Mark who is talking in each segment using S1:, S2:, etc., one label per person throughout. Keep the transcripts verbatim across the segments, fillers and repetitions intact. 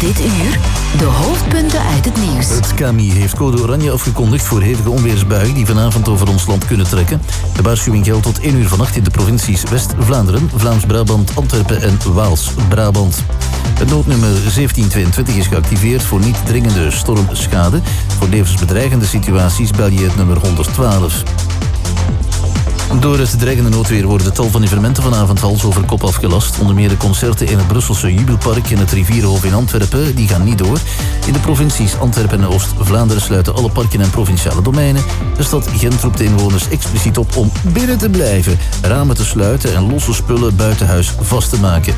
S1: Dit uur de hoofdpunten uit het nieuws.
S2: Het K M I heeft code oranje afgekondigd voor hevige onweersbuien die vanavond over ons land kunnen trekken. De waarschuwing geldt tot één uur vannacht in de provincies West-Vlaanderen, Vlaams-Brabant, Antwerpen en Waals-Brabant. Het noodnummer zeventien tweeëntwintig is geactiveerd voor niet dringende stormschade. Voor levensbedreigende situaties bel je het nummer honderdtwaalf. Door het dreigende noodweer worden tal van evenementen vanavond hals over kop afgelast. Onder meer de concerten in het Brusselse Jubelpark en het Rivierenhof in Antwerpen, die gaan niet door. In de provincies Antwerpen en Oost-Vlaanderen sluiten alle parken en provinciale domeinen. De stad Gent roept de inwoners expliciet op om binnen te blijven, ramen te sluiten en losse spullen buiten huis vast te maken.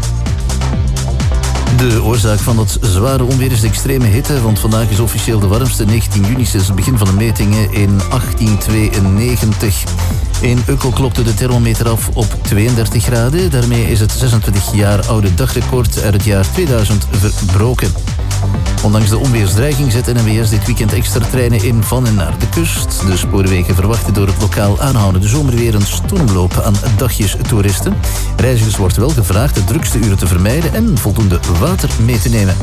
S2: De oorzaak van dat zware onweer is de extreme hitte, want vandaag is officieel de warmste negentien juni sinds het begin van de metingen in achttien tweeënnegentig. In Ukkel klopte de thermometer af op tweeëndertig graden. Daarmee is het zesentwintig jaar oude dagrecord uit het jaar tweeduizend verbroken. Ondanks de onweersdreiging zet N M W S dit weekend extra treinen in van en naar de kust. De spoorwegen verwachten door het lokaal aanhoudende zomerweer een stormloop aan dagjes toeristen. Reizigers wordt wel gevraagd de drukste uren te vermijden en voldoende water mee te nemen.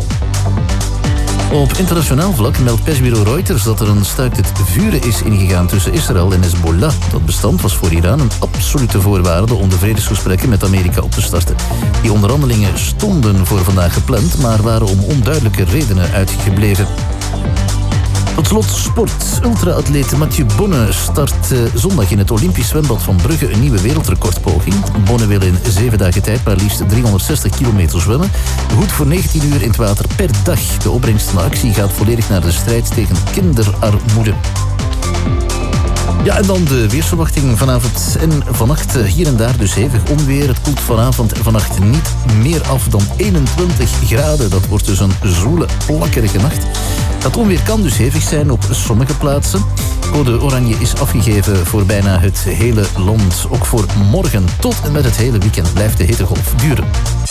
S2: Op internationaal vlak meldt persbureau Reuters dat er een staakt het vuren is ingegaan tussen Israël en Hezbollah. Dat bestand was voor Iran een absolute voorwaarde om de vredesgesprekken met Amerika op te starten. Die onderhandelingen stonden voor vandaag gepland, maar waren om onduidelijke redenen uitgebleven. Tot slot sport. Ultra-atleet Mathieu Bonne start uh, zondag in het Olympisch zwembad van Brugge een nieuwe wereldrecordpoging. Bonne wil in zeven dagen tijd maar liefst driehonderdzestig kilometer zwemmen. Goed voor negentien uur in het water per dag. De opbrengst van de actie gaat volledig naar de strijd tegen kinderarmoede. Ja, en dan de weersverwachting vanavond en vannacht. Hier en daar dus hevig onweer. Het koelt vanavond en vannacht niet meer af dan eenentwintig graden. Dat wordt dus een zwoele, plakkerige nacht. Dat onweer kan dus hevig zijn op sommige plaatsen. Code oranje is afgegeven voor bijna het hele land. Ook voor morgen tot en met het hele weekend blijft de hittegolf duren.